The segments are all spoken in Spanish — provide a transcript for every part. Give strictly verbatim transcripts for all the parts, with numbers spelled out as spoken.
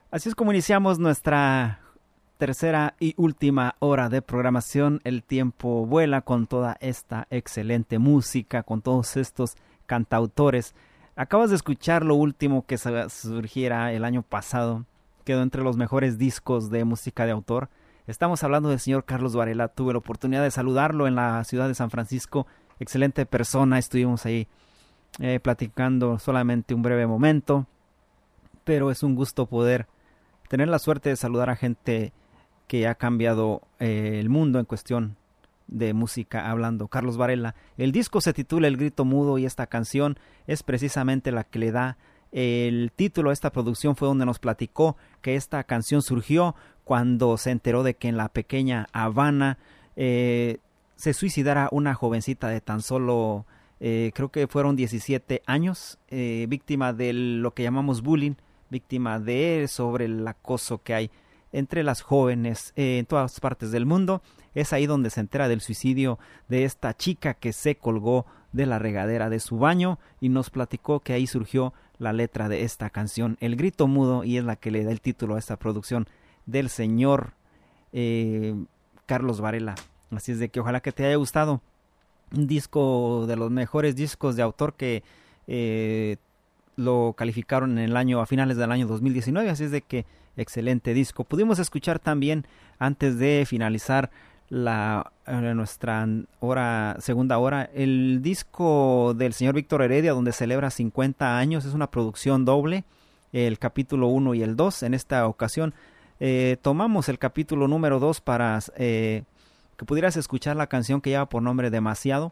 Así es como iniciamos nuestra tercera y última hora de programación. El tiempo vuela con toda esta excelente música, con todos estos cantautores. Acabas de escuchar lo último que surgiera el año pasado. Quedó entre los mejores discos de música de autor. Estamos hablando del señor Carlos Varela. Tuve la oportunidad de saludarlo en la ciudad de San Francisco. Excelente persona. Estuvimos ahí eh, platicando solamente un breve momento. Pero es un gusto poder tener la suerte de saludar a gente que ha cambiado eh, el mundo en cuestión de música hablando. Carlos Varela. El disco se titula El Grito Mudo y esta canción es precisamente la que le da el título a esta producción. Fue donde nos platicó que esta canción surgió cuando se enteró de que en la pequeña Habana eh, se suicidara una jovencita de tan solo, eh, creo que fueron diecisiete años, eh, víctima de lo que llamamos bullying, víctima de sobre el acoso que hay entre las jóvenes eh, en todas partes del mundo. Es ahí donde se entera del suicidio de esta chica que se colgó de la regadera de su baño y nos platicó que ahí surgió la letra de esta canción, El Grito Mudo, y es la que le da el título a esta producción del señor eh, Carlos Varela. Así es de que ojalá que te haya gustado. Un disco de los mejores discos de autor que eh, lo calificaron en el año, a finales del año dos mil diecinueve, así es de que excelente disco. Pudimos escuchar también, antes de finalizar la eh, nuestra hora, segunda hora, el disco del señor Víctor Heredia, donde celebra cincuenta años. Es una producción doble, el capítulo uno y el dos. En esta ocasión eh, tomamos el capítulo número dos para eh, que pudieras escuchar la canción que lleva por nombre Demasiado,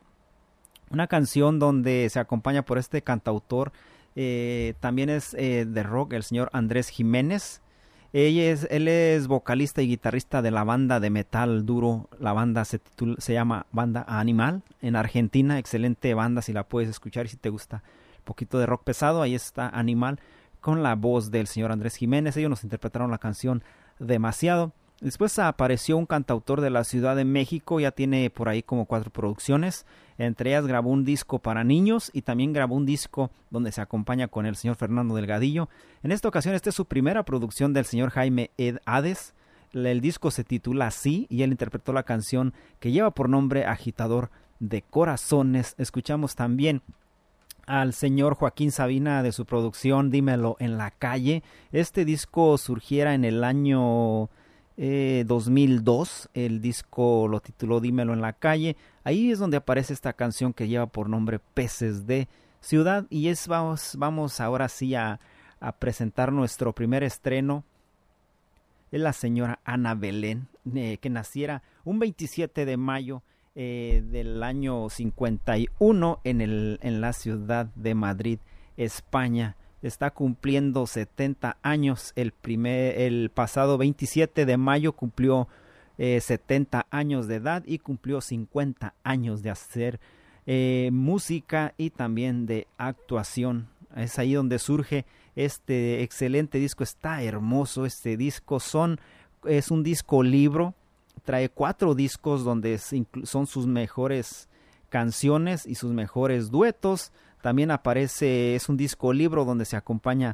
una canción donde se acompaña por este cantautor. Eh, también es eh, de rock, el señor Andrés Jiménez. Ella es, él es vocalista y guitarrista de la banda de metal duro. La banda se, titula, se llama Banda Animal, en Argentina. Excelente banda, si la puedes escuchar y si te gusta un poquito de rock pesado. Ahí está Animal con la voz del señor Andrés Jiménez. Ellos nos interpretaron la canción Demasiado. Después apareció un cantautor de la Ciudad de México, ya tiene por ahí como cuatro producciones. Entre ellas grabó un disco para niños y también grabó un disco donde se acompaña con el señor Fernando Delgadillo. En esta ocasión esta es su primera producción del señor Jaime Ed Hades. El disco se titula Así y él interpretó la canción que lleva por nombre Agitador de Corazones. Escuchamos también al señor Joaquín Sabina de su producción Dímelo en la Calle. Este disco surgiera en el año Eh, dos mil dos, el disco lo tituló Dímelo en la Calle. Ahí es donde aparece esta canción que lleva por nombre Peces de Ciudad. Y es vamos, vamos ahora sí a, a presentar nuestro primer estreno. Es la señora Ana Belén, eh, que naciera un veintisiete de mayo eh, del año cincuenta y uno en, el, en la ciudad de Madrid, España. Está cumpliendo setenta años. El, primer, el pasado veintisiete de mayo cumplió eh, setenta años de edad y cumplió cincuenta años de hacer eh, música y también de actuación. Es ahí donde surge este excelente disco. Está hermoso este disco. Son, es un disco libro. Trae cuatro discos donde son sus mejores canciones y sus mejores duetos. También aparece, es un disco libro donde se acompaña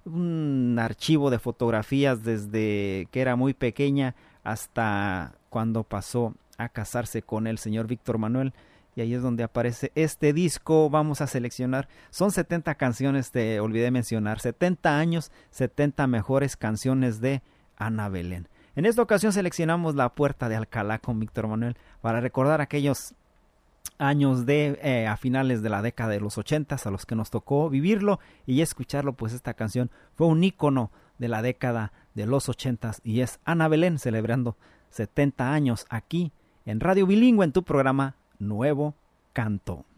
un archivo de fotografías desde que era muy pequeña hasta cuando pasó a casarse con el señor Víctor Manuel. Y ahí es donde aparece este disco. Vamos a seleccionar, son setenta canciones, te olvidé mencionar, setenta años, setenta mejores canciones de Ana Belén. En esta ocasión seleccionamos La Puerta de Alcalá con Víctor Manuel para recordar aquellos años de eh, a finales de la década de los ochentas a los que nos tocó vivirlo y escucharlo. Pues esta canción fue un ícono de la década de los ochentas y es Ana Belén celebrando setenta años aquí en Radio Bilingüe en tu programa Nuevo Canto.